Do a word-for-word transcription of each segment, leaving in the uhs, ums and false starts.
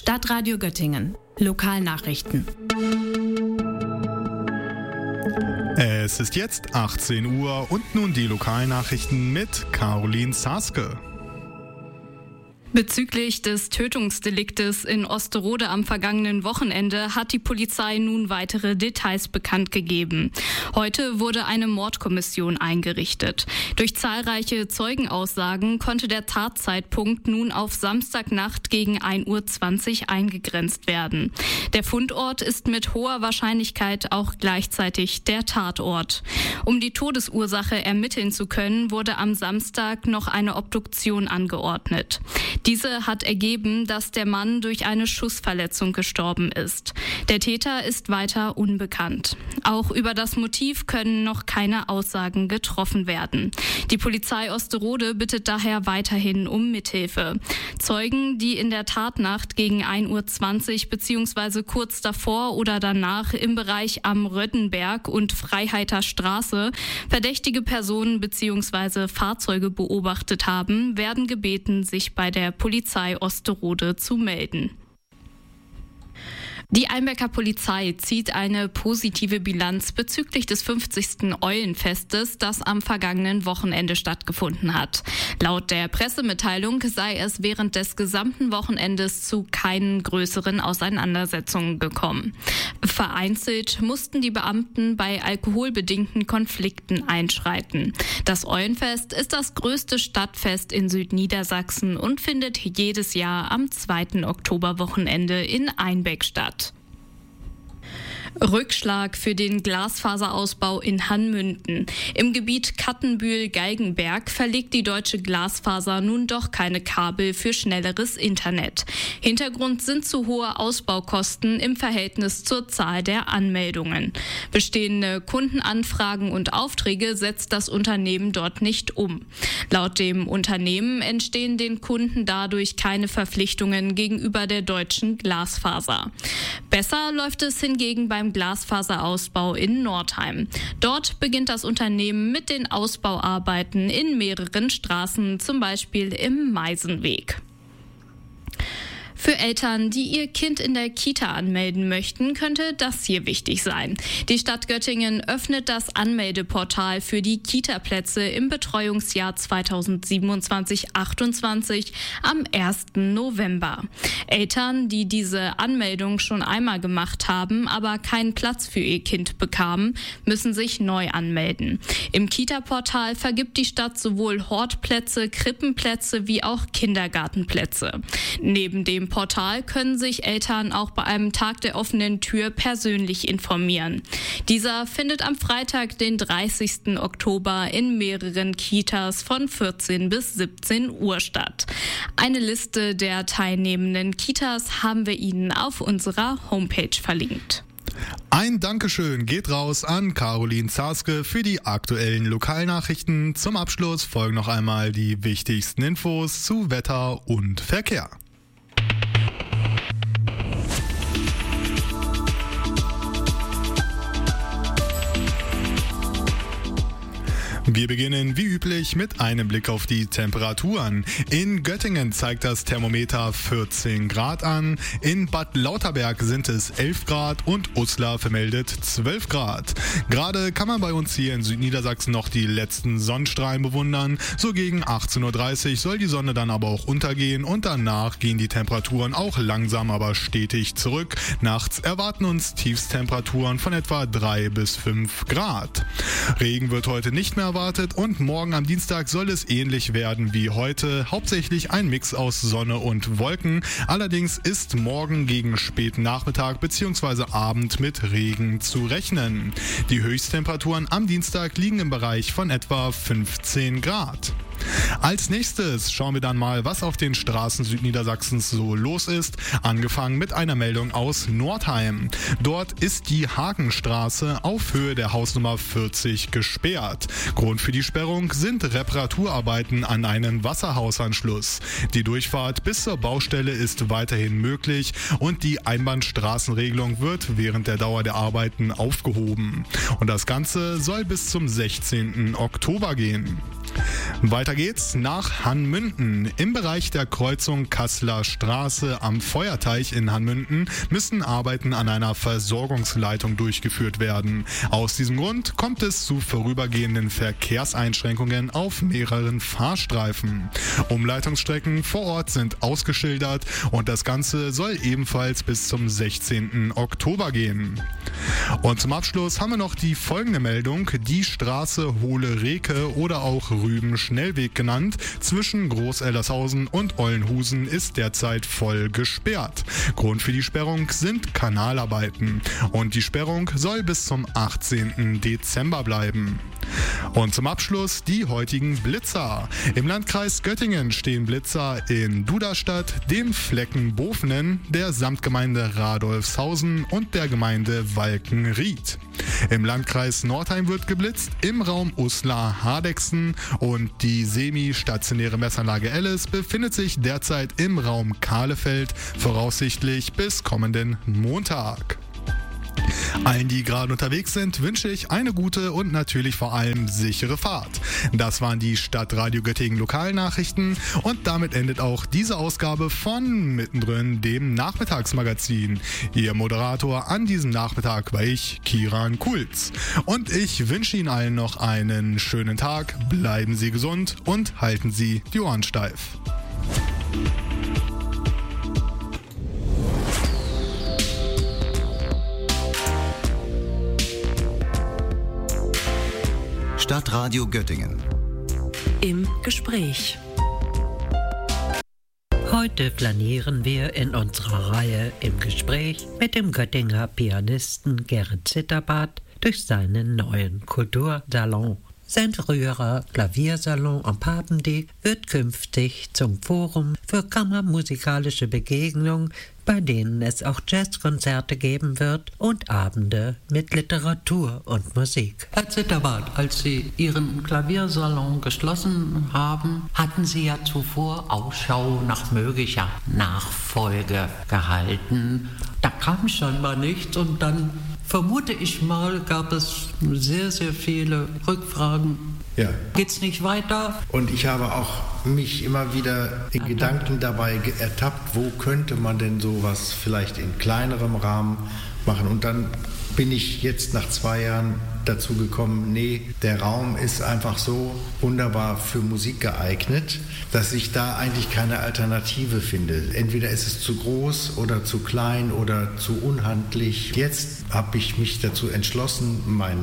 Stadtradio Göttingen. Lokalnachrichten. Es ist jetzt achtzehn Uhr und nun die Lokalnachrichten mit Caroline Zaske. Bezüglich des Tötungsdeliktes in Osterode am vergangenen Wochenende hat die Polizei nun weitere Details bekannt gegeben. Heute wurde eine Mordkommission eingerichtet. Durch zahlreiche Zeugenaussagen konnte der Tatzeitpunkt nun auf Samstagnacht gegen ein Uhr zwanzig eingegrenzt werden. Der Fundort ist mit hoher Wahrscheinlichkeit auch gleichzeitig der Tatort. Um die Todesursache ermitteln zu können, wurde am Samstag noch eine Obduktion angeordnet. Diese hat ergeben, dass der Mann durch eine Schussverletzung gestorben ist. Der Täter ist weiter unbekannt. Auch über das Motiv können noch keine Aussagen getroffen werden. Die Polizei Osterode bittet daher weiterhin um Mithilfe. Zeugen, die in der Tatnacht gegen ein Uhr zwanzig bzw. kurz davor oder danach im Bereich am Röttenberg und Freiheiter Straße verdächtige Personen bzw. Fahrzeuge beobachtet haben, werden gebeten, sich bei der Polizei Osterode zu melden. Die Einbecker Polizei zieht eine positive Bilanz bezüglich des fünfzigsten Eulenfestes, das am vergangenen Wochenende stattgefunden hat. Laut der Pressemitteilung sei es während des gesamten Wochenendes zu keinen größeren Auseinandersetzungen gekommen. Vereinzelt mussten die Beamten bei alkoholbedingten Konflikten einschreiten. Das Eulenfest ist das größte Stadtfest in Südniedersachsen und findet jedes Jahr am zweiten Oktoberwochenende in Einbeck statt. Rückschlag für den Glasfaserausbau in Hanmünden. Im Gebiet Kattenbühl-Geigenberg verlegt die Deutsche Glasfaser nun doch keine Kabel für schnelleres Internet. Hintergrund sind zu hohe Ausbaukosten im Verhältnis zur Zahl der Anmeldungen. Bestehende Kundenanfragen und Aufträge setzt das Unternehmen dort nicht um. Laut dem Unternehmen entstehen den Kunden dadurch keine Verpflichtungen gegenüber der Deutschen Glasfaser. Besser läuft es hingegen beim Glasfaserausbau in Nordheim. Dort beginnt das Unternehmen mit den Ausbauarbeiten in mehreren Straßen, zum Beispiel im Meisenweg. Für Eltern, die ihr Kind in der Kita anmelden möchten, könnte das hier wichtig sein. Die Stadt Göttingen öffnet das Anmeldeportal für die Kita-Plätze im Betreuungsjahr zweitausendsiebenundzwanzig achtundzwanzig am ersten November. Eltern, die diese Anmeldung schon einmal gemacht haben, aber keinen Platz für ihr Kind bekamen, müssen sich neu anmelden. Im Kita-Portal vergibt die Stadt sowohl Hortplätze, Krippenplätze wie auch Kindergartenplätze. Neben dem Portal können sich Eltern auch bei einem Tag der offenen Tür persönlich informieren. Dieser findet am Freitag, den dreißigsten Oktober in mehreren Kitas von vierzehn bis siebzehn Uhr statt. Eine Liste der teilnehmenden Kitas haben wir Ihnen auf unserer Homepage verlinkt. Ein Dankeschön geht raus an Caroline Zaske für die aktuellen Lokalnachrichten. Zum Abschluss folgen noch einmal die wichtigsten Infos zu Wetter und Verkehr. Wir beginnen wie üblich mit einem Blick auf die Temperaturen. In Göttingen zeigt das Thermometer vierzehn Grad an, in Bad Lauterberg sind es elf Grad und Uslar vermeldet zwölf Grad. Gerade kann man bei uns hier in Südniedersachsen noch die letzten Sonnenstrahlen bewundern. So gegen achtzehn Uhr dreißig soll die Sonne dann aber auch untergehen und danach gehen die Temperaturen auch langsam aber stetig zurück. Nachts erwarten uns Tiefstemperaturen von etwa drei bis fünf Grad. Regen wird heute nicht mehr erwartet und morgen am Dienstag soll es ähnlich werden wie heute. Hauptsächlich ein Mix aus Sonne und Wolken. Allerdings ist morgen gegen späten Nachmittag bzw. Abend mit Regen zu rechnen. Die Höchsttemperaturen am Dienstag liegen im Bereich von etwa fünfzehn Grad. Als nächstes schauen wir dann mal, was auf den Straßen Südniedersachsens so los ist. Angefangen mit einer Meldung aus Nordheim. Dort ist die Hakenstraße auf Höhe der Hausnummer vierzig gesperrt. Grund für die Sperrung sind Reparaturarbeiten an einem Wasserhausanschluss. Die Durchfahrt bis zur Baustelle ist weiterhin möglich und die Einbahnstraßenregelung wird während der Dauer der Arbeiten aufgehoben. Und das Ganze soll bis zum sechzehnten Oktober gehen. Weiter geht's nach Hanmünden. Im Bereich der Kreuzung Kasseler Straße am Feuerteich in Hanmünden müssen Arbeiten an einer Versorgungsleitung durchgeführt werden. Aus diesem Grund kommt es zu vorübergehenden Verkehrseinschränkungen auf mehreren Fahrstreifen. Umleitungsstrecken vor Ort sind ausgeschildert und das Ganze soll ebenfalls bis zum sechzehnten Oktober gehen. Und zum Abschluss haben wir noch die folgende Meldung. Die Straße Hohle Reke oder auch Rüben-Schnellweg genannt, zwischen Groß-Ellershausen und Ollenhusen ist derzeit voll gesperrt. Grund für die Sperrung sind Kanalarbeiten und die Sperrung soll bis zum achtzehnten Dezember bleiben. Und zum Abschluss die heutigen Blitzer. Im Landkreis Göttingen stehen Blitzer in Duderstadt, dem Flecken Bofenen, der Samtgemeinde Radolfshausen und der Gemeinde Walkenried. Im Landkreis Nordheim wird geblitzt, im Raum Uslar-Hardegsten und die semi-stationäre Messanlage Ellis befindet sich derzeit im Raum Kahlefeld, voraussichtlich bis kommenden Montag. Allen, die gerade unterwegs sind, wünsche ich eine gute und natürlich vor allem sichere Fahrt. Das waren die Stadtradio Göttingen Lokalnachrichten und damit endet auch diese Ausgabe von Mittendrin, dem Nachmittagsmagazin. Ihr Moderator an diesem Nachmittag war ich, Kiran Kulz. Und ich wünsche Ihnen allen noch einen schönen Tag, bleiben Sie gesund und halten Sie die Ohren steif. Stadtradio Göttingen. Im Gespräch. Heute flanieren wir in unserer Reihe im Gespräch mit dem Göttinger Pianisten Gerrit Zitterbart durch seinen neuen Kultursalon. Sein früherer Klaviersalon am Papendie wird künftig zum Forum für kammermusikalische Begegnungen, bei denen es auch Jazzkonzerte geben wird und Abende mit Literatur und Musik. Herr Zitterbart, als Sie Ihren Klaviersalon geschlossen haben, hatten Sie ja zuvor Ausschau nach möglicher Nachfolge gehalten. Da kam scheinbar nichts und dann, vermute ich mal, gab es sehr, sehr viele Rückfragen. Ja. Geht's nicht weiter? Und ich habe auch mich immer wieder in Gedanken dabei ertappt, wo könnte man denn sowas vielleicht in kleinerem Rahmen machen. Und dann bin ich jetzt nach zwei Jahren dazu gekommen, nee, der Raum ist einfach so wunderbar für Musik geeignet, dass ich da eigentlich keine Alternative finde. Entweder ist es zu groß oder zu klein oder zu unhandlich. Jetzt habe ich mich dazu entschlossen, mein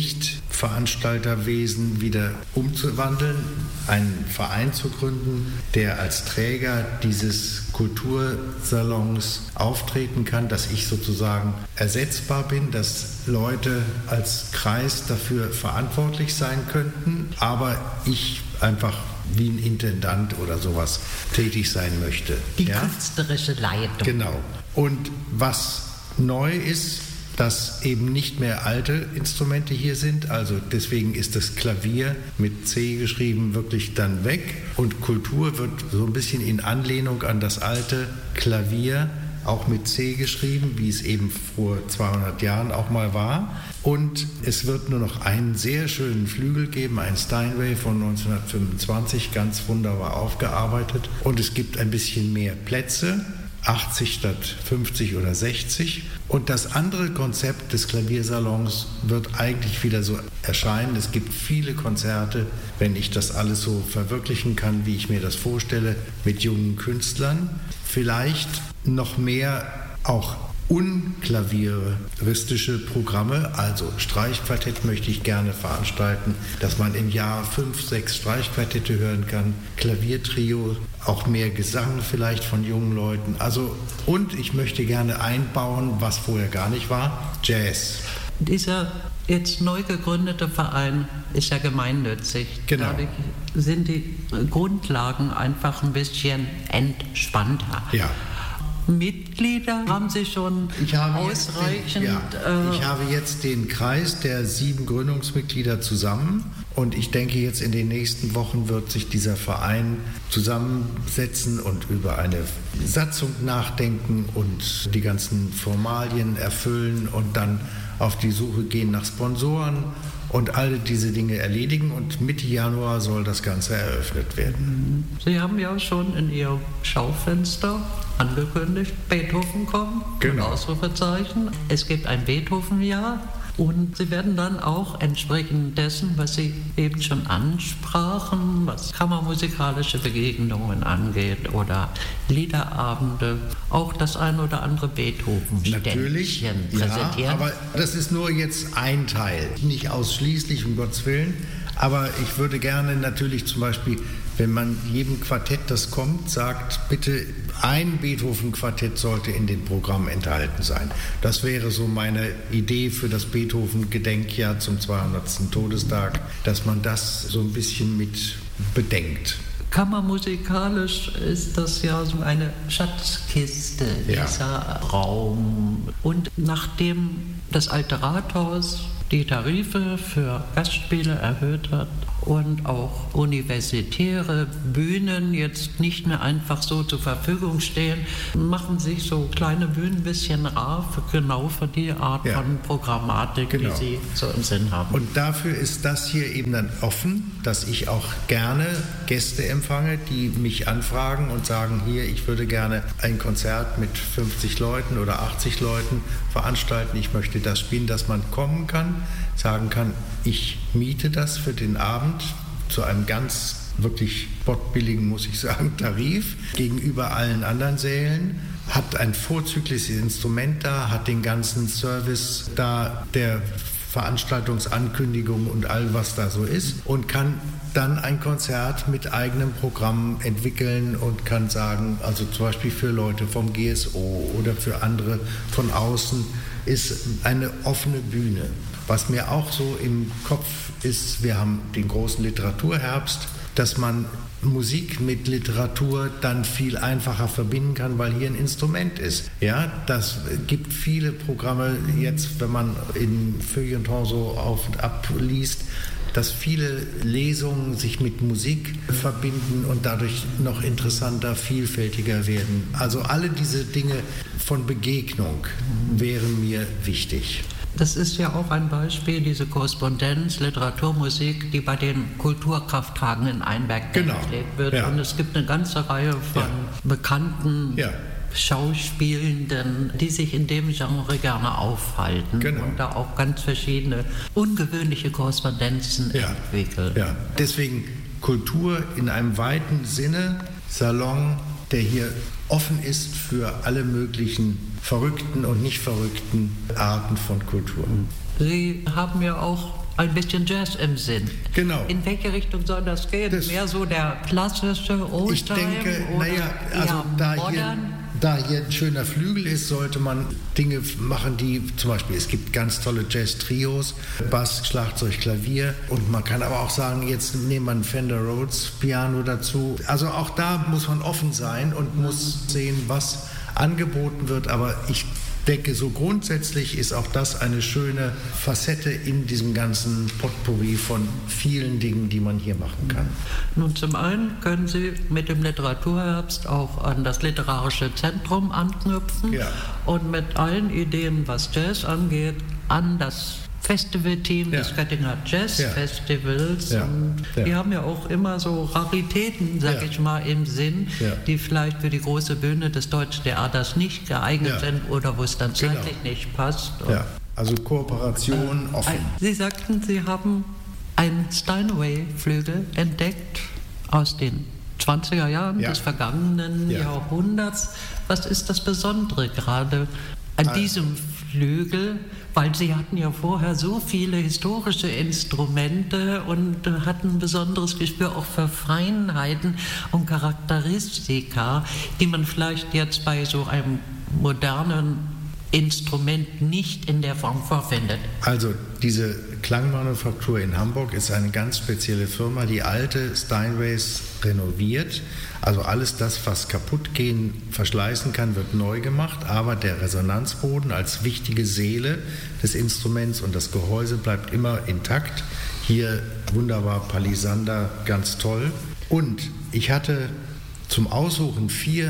Nicht-Veranstalterwesen wieder umzuwandeln, einen Verein zu gründen, der als Träger dieses Kultursalons auftreten kann, dass ich sozusagen ersetzbar bin, dass Leute als Kreis dafür verantwortlich sein könnten, aber ich einfach wie ein Intendant oder sowas tätig sein möchte. Die ja? künstlerische Leitung. Genau. Und was neu ist, dass eben nicht mehr alte Instrumente hier sind. Also deswegen ist das Klavier mit C geschrieben wirklich dann weg. Und Kultur wird so ein bisschen in Anlehnung an das alte Klavier auch mit C geschrieben, wie es eben vor zweihundert Jahren auch mal war. Und es wird nur noch einen sehr schönen Flügel geben, einen Steinway von neunzehnhundertfünfundzwanzig, ganz wunderbar aufgearbeitet. Und es gibt ein bisschen mehr Plätze, achtzig statt fünfzig oder sechzig. Und das andere Konzept des Klaviersalons wird eigentlich wieder so erscheinen. Es gibt viele Konzerte, wenn ich das alles so verwirklichen kann, wie ich mir das vorstelle, mit jungen Künstlern. Vielleicht noch mehr auch unklavieristische Programme, also Streichquartett möchte ich gerne veranstalten, dass man im Jahr fünf, sechs Streichquartette hören kann, Klaviertrio, auch mehr Gesang vielleicht von jungen Leuten. Also, und ich möchte gerne einbauen, was vorher gar nicht war, Jazz. Dieser jetzt neu gegründete Verein ist ja gemeinnützig. Genau. Dadurch sind die Grundlagen einfach ein bisschen entspannter. Ja. Mitglieder haben Sie schon ich habe ausreichend? Den, ja, äh, ich habe jetzt den Kreis der sieben Gründungsmitglieder zusammen und ich denke, jetzt in den nächsten Wochen wird sich dieser Verein zusammensetzen und über eine Satzung nachdenken und die ganzen Formalien erfüllen und dann auf die Suche gehen nach Sponsoren und alle diese Dinge erledigen und Mitte Januar soll das Ganze eröffnet werden. Sie haben ja schon in Ihrem Schaufenster angekündigt, Beethoven kommt, genau. Ein Ausrufezeichen. Es gibt ein Beethoven-Jahr. Und Sie werden dann auch entsprechend dessen, was Sie eben schon ansprachen, was kammermusikalische Begegnungen angeht oder Liederabende, auch das ein oder andere Beethoven-Ständchen präsentieren. Ja, aber das ist nur jetzt ein Teil, nicht ausschließlich, um Gottes Willen. Aber ich würde gerne natürlich zum Beispiel, wenn man jedem Quartett, das kommt, sagt, bitte ein Beethoven-Quartett sollte in dem Programm enthalten sein. Das wäre so meine Idee für das Beethoven-Gedenkjahr zum zweihundertsten Todestag, dass man das so ein bisschen mit bedenkt. Kammermusikalisch ist das ja so eine Schatzkiste, ja. dieser Raum. Und nachdem das Alte Rathaus die Tarife für Gastspiele erhöht hat und auch universitäre Bühnen jetzt nicht mehr einfach so zur Verfügung stehen, machen sich so kleine Bühnen ein bisschen rar, für, genau für die Art ja. von Programmatik, genau. die Sie so im Sinn haben. Und dafür ist das hier eben dann offen, dass ich auch gerne Gäste empfange, die mich anfragen und sagen, hier, ich würde gerne ein Konzert mit fünfzig Leuten oder achtzig Leuten veranstalten, ich möchte das spielen, dass man kommen kann, sagen kann, ich miete das für den Abend zu einem ganz wirklich spottbilligen, muss ich sagen, Tarif gegenüber allen anderen Sälen, hat ein vorzügliches Instrument da, hat den ganzen Service da, der Veranstaltungsankündigung und all was da so ist und kann dann ein Konzert mit eigenem Programm entwickeln und kann sagen, also zum Beispiel für Leute vom G S O oder für andere von außen, ist eine offene Bühne. Was mir auch so im Kopf ist, wir haben den großen Literaturherbst, dass man Musik mit Literatur dann viel einfacher verbinden kann, weil hier ein Instrument ist. Ja, das gibt viele Programme jetzt, wenn man in Feuilleton so auf und ab liest, dass viele Lesungen sich mit Musik verbinden und dadurch noch interessanter, vielfältiger werden. Also alle diese Dinge von Begegnung wären mir wichtig. Das ist ja auch ein Beispiel, diese Korrespondenz, Literaturmusik, die bei den Kulturkrafttagen in Einberg genau. gepflegt wird. Ja. Und es gibt eine ganze Reihe von ja. bekannten ja. Schauspielenden, die sich in dem Genre gerne aufhalten genau. und da auch ganz verschiedene ungewöhnliche Korrespondenzen ja. entwickeln. Ja. Deswegen Kultur in einem weiten Sinne, Salon, der hier offen ist für alle möglichen verrückten und nicht verrückten Arten von Kultur. Sie haben ja auch ein bisschen Jazz im Sinn. Genau. In welche Richtung soll das gehen? Das Mehr so der klassische Oldtime? Ich denke, naja, also da hier, da hier ein schöner Flügel ist, sollte man Dinge machen, die zum Beispiel, es gibt ganz tolle Jazz-Trios, Bass, Schlagzeug, Klavier und man kann aber auch sagen, jetzt nehmen wir ein Fender Rhodes Piano dazu. Also auch da muss man offen sein und muss sehen, was angeboten wird, aber ich denke, so grundsätzlich ist auch das eine schöne Facette in diesem ganzen Potpourri von vielen Dingen, die man hier machen kann. Nun, zum einen können Sie mit dem Literaturherbst auch an das literarische Zentrum anknüpfen ja. und mit allen Ideen, was Jazz angeht, an das Festivalteam ja. des Göttinger Jazz ja. Festivals. Ja. Und ja. die haben ja auch immer so Raritäten, sag ja. ich mal, im Sinn, ja. die vielleicht für die große Bühne des Deutschen Theaters nicht geeignet ja. sind oder wo es dann genau. zeitlich nicht passt. Ja. Also Kooperation äh, offen. Sie sagten, Sie haben einen Steinway-Flügel entdeckt aus den zwanziger Jahren ja. des vergangenen ja. Jahrhunderts. Was ist das Besondere gerade an also. diesem Flügel? Weil Sie hatten ja vorher so viele historische Instrumente und hatten ein besonderes Gespür auch für Feinheiten und Charakteristika, die man vielleicht jetzt bei so einem modernen Instrument nicht in der Form vorfindet. Also diese Klangmanufaktur in Hamburg ist eine ganz spezielle Firma, die alte Steinways renoviert. Also alles das, was kaputt gehen, verschleißen kann, wird neu gemacht, aber der Resonanzboden als wichtige Seele des Instruments und das Gehäuse bleibt immer intakt. Hier wunderbar Palisander, ganz toll. Und ich hatte zum Aussuchen vier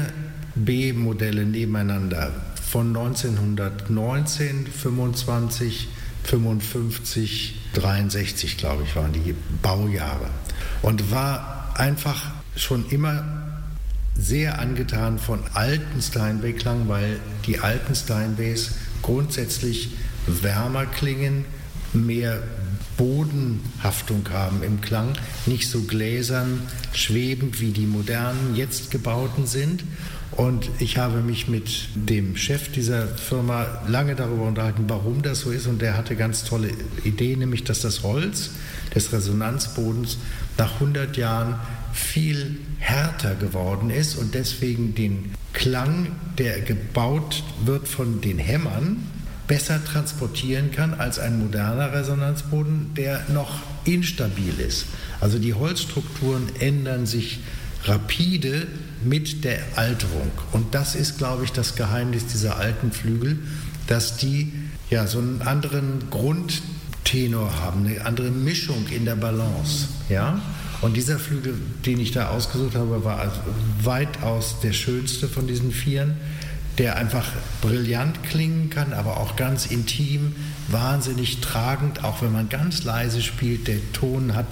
B-Modelle nebeneinander von neunzehnhundertneunzehn, fünfundzwanzig fünfundfünfzig, dreiundsechzig, glaube ich, waren die Baujahre. Und war einfach schon immer sehr angetan von alten Steinway-Klang, weil die alten Steinways grundsätzlich wärmer klingen, mehr Bodenhaftung haben im Klang, nicht so gläsern, schwebend wie die modernen, jetzt gebauten sind. Und ich habe mich mit dem Chef dieser Firma lange darüber unterhalten, warum das so ist. Und der hatte ganz tolle Ideen, nämlich dass das Holz des Resonanzbodens nach hundert Jahren viel härter geworden ist und deswegen den Klang, der gebaut wird von den Hämmern, besser transportieren kann als ein moderner Resonanzboden, der noch instabil ist. Also die Holzstrukturen ändern sich rapide mit der Alterung. Und das ist, glaube ich, das Geheimnis dieser alten Flügel, dass die ja so einen anderen Grundtenor haben, eine andere Mischung in der Balance. Ja? Und dieser Flügel, den ich da ausgesucht habe, war also weitaus der schönste von diesen Vieren, der einfach brillant klingen kann, aber auch ganz intim, wahnsinnig tragend, auch wenn man ganz leise spielt. Der Ton hat